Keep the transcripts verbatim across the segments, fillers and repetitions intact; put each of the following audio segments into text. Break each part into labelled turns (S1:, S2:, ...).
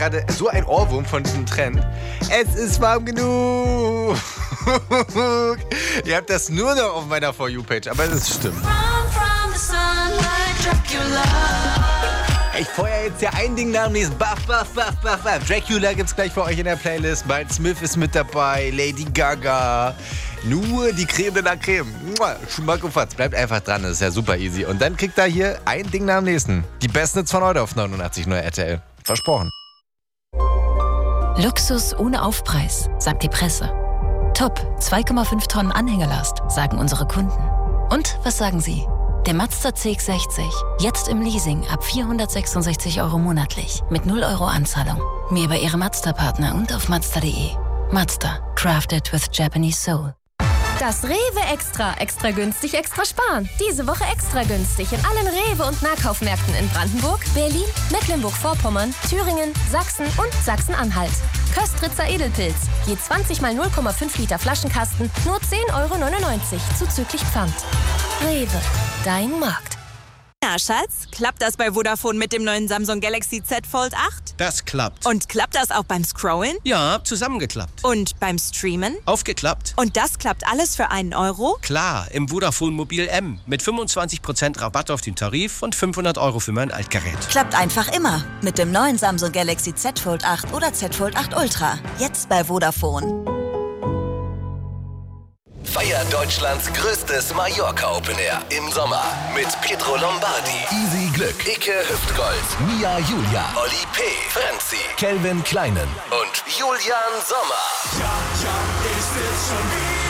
S1: Gerade so ein Ohrwurm von diesem Trend. Es ist warm genug. Ihr habt das nur noch auf meiner For You-Page, aber es stimmt. Ich feuer jetzt ja ein Ding nach dem nächsten. Buff, buff, buff, buff, buff. Dracula gibt's gleich für euch in der Playlist. Miles Smith ist mit dabei. Lady Gaga. Nur die Creme de la Creme. Schmackofatz. Bleibt einfach dran, das ist ja super easy. Und dann kriegt er hier ein Ding nach dem nächsten. Die besten Hits von heute auf neunundachtzig Komma null R T L. Versprochen.
S2: Luxus ohne Aufpreis, sagt die Presse. Top, zwei Komma fünf Tonnen Anhängelast, sagen unsere Kunden. Und was sagen Sie? Der Mazda C X sechzig, jetzt im Leasing ab vierhundertsechsundsechzig Euro monatlich, mit null Euro Anzahlung. Mehr bei Ihrem Mazda-Partner und auf Mazda punkt de. Mazda, crafted with Japanese soul.
S3: Das Rewe Extra. Extra günstig, extra sparen. Diese Woche extra günstig in allen Rewe- und Nahkaufmärkten in Brandenburg, Berlin, Mecklenburg-Vorpommern, Thüringen, Sachsen und Sachsen-Anhalt. Köstritzer Edelpilz. Je zwanzig mal null Komma fünf Liter Flaschenkasten, nur zehn Euro neunundneunzig, zuzüglich Pfand. Rewe, dein Markt.
S4: Na, Schatz, klappt das bei Vodafone mit dem neuen Samsung Galaxy Z Fold acht?
S5: Das klappt.
S4: Und klappt das auch beim Scrollen?
S5: Ja, zusammengeklappt.
S4: Und beim Streamen?
S5: Aufgeklappt.
S4: Und das klappt alles für einen Euro?
S5: Klar, im Vodafone Mobil M. Mit fünfundzwanzig Prozent Rabatt auf den Tarif und fünfhundert Euro für mein Altgerät.
S6: Klappt einfach immer. Mit dem neuen Samsung Galaxy Z Fold acht oder Z Fold acht Ultra. Jetzt bei Vodafone.
S7: Feier Deutschlands größtes Mallorca Open Air im Sommer mit Pietro Lombardi, Easy Glück, Icke Hüftgold, Mia Julia, Oli P., Franzi, Calvin Kleinen und Julian Sommer. Ja, ja, ist es schon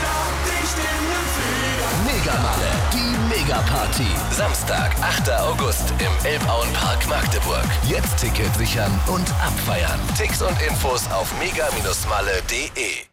S7: wieder dicht in den Flieder. Megamalle, die Megaparty. Samstag, achter August im Elbauenpark Magdeburg. Jetzt Ticket sichern und abfeiern. Tipps und Infos auf mega Malle punkt de.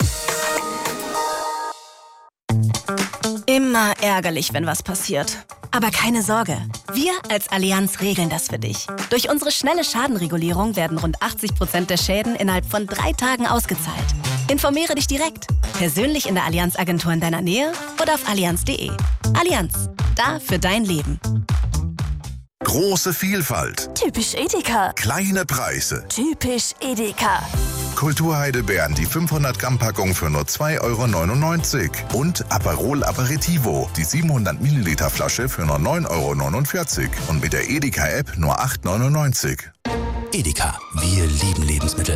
S8: Immer ärgerlich, wenn was passiert. Aber keine Sorge, wir als Allianz regeln das für dich. Durch unsere schnelle Schadenregulierung werden rund achtzig Prozent der Schäden innerhalb von drei Tagen ausgezahlt. Informiere dich direkt, persönlich in der Allianz-Agentur in deiner Nähe oder auf allianz punkt de. Allianz, da für dein Leben.
S9: Große Vielfalt.
S3: Typisch Edeka.
S9: Kleine Preise.
S3: Typisch Edeka.
S9: Kulturheide-Beeren, die fünfhundert Gramm Packung für nur zwei Euro neunundneunzig. Und Aperol Aperitivo, die siebenhundert Milliliter Flasche für nur neun Euro neunundvierzig. Und mit der Edeka-App nur acht Euro neunundneunzig.
S7: Edeka, wir lieben Lebensmittel.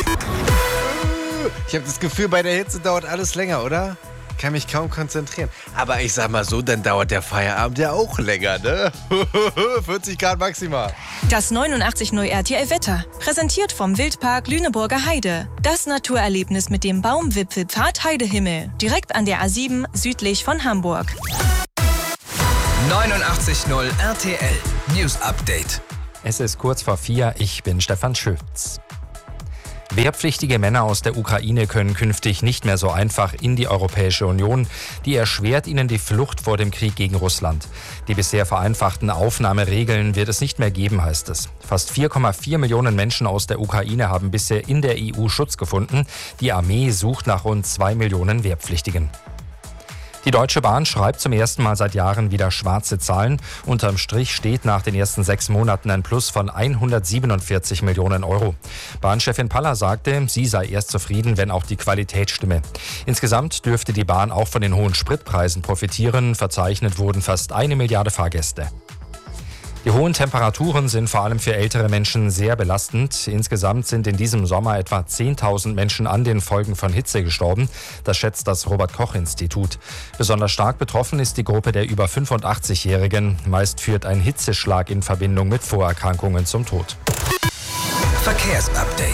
S1: Ich habe das Gefühl, bei der Hitze dauert alles länger, oder? Kann mich kaum konzentrieren. Aber ich sag mal so, dann dauert der Feierabend ja auch länger, ne? vierzig Grad maximal.
S10: Das neunundachtzig Komma null R T L-Wetter. Präsentiert vom Wildpark Lüneburger Heide. Das Naturerlebnis mit dem Baumwipfelpfad Heidehimmel. Direkt an der A sieben südlich von Hamburg.
S7: neunundachtzig Komma null R T L News Update.
S11: Es ist kurz vor vier, ich bin Stefan Schütz. Wehrpflichtige Männer aus der Ukraine können künftig nicht mehr so einfach in die Europäische Union. Die erschwert ihnen die Flucht vor dem Krieg gegen Russland. Die bisher vereinfachten Aufnahmeregeln wird es nicht mehr geben, heißt es. Fast vier Komma vier Millionen Menschen aus der Ukraine haben bisher in der E U Schutz gefunden. Die Armee sucht nach rund zwei Millionen Wehrpflichtigen. Die Deutsche Bahn schreibt zum ersten Mal seit Jahren wieder schwarze Zahlen. Unterm Strich steht nach den ersten sechs Monaten ein Plus von hundertsiebenundvierzig Millionen Euro. Bahnchefin Paller sagte, sie sei erst zufrieden, wenn auch die Qualität stimme. Insgesamt dürfte die Bahn auch von den hohen Spritpreisen profitieren. Verzeichnet wurden fast eine Milliarde Fahrgäste. Die hohen Temperaturen sind vor allem für ältere Menschen sehr belastend. Insgesamt sind in diesem Sommer etwa zehntausend Menschen an den Folgen von Hitze gestorben. Das schätzt das Robert-Koch-Institut. Besonders stark betroffen ist die Gruppe der über fünfundachtzigjährigen. Meist führt ein Hitzeschlag in Verbindung mit Vorerkrankungen zum Tod.
S7: Verkehrsupdate.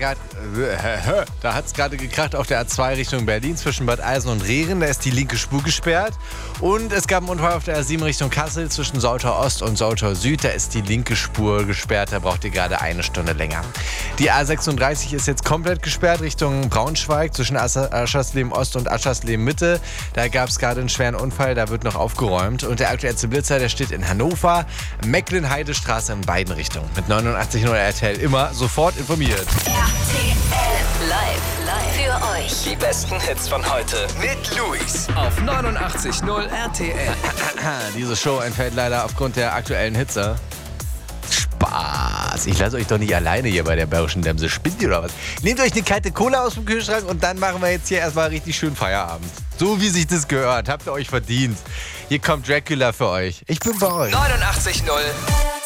S1: Da hat es gerade gekracht auf der A zwei Richtung Berlin zwischen Bad Eisen und Rehren. Da ist die linke Spur gesperrt. Und es gab einen Unfall auf der A sieben Richtung Kassel zwischen Soltau Ost und Soltau Süd. Da ist die linke Spur gesperrt. Da braucht ihr gerade eine Stunde länger. Die A sechsunddreißig ist jetzt komplett gesperrt Richtung Braunschweig zwischen Aschersleben Ost und Aschersleben Mitte. Da gab es gerade einen schweren Unfall. Da wird noch aufgeräumt. Und der aktuellste Blitzer, der steht in Hannover. Mecklen-Heidestraße in beiden Richtungen. Mit neunundachtzig Komma null R T L immer sofort informiert.
S7: R T L live, live für euch. Die besten Hits von heute mit Luis auf neunundachtzig Komma null R T L.
S1: Diese Show entfällt leider aufgrund der aktuellen Hitze. Spaß. Spaß. Ich lasse euch doch nicht alleine hier bei der Bergischen Dämse. Spinnt ihr oder was? Nehmt euch eine kalte Cola aus dem Kühlschrank und dann machen wir jetzt hier erstmal richtig schön Feierabend. So wie sich das gehört. Habt ihr euch verdient. Hier kommt Dracula für euch. Ich bin bei euch.
S7: neunundachtzig null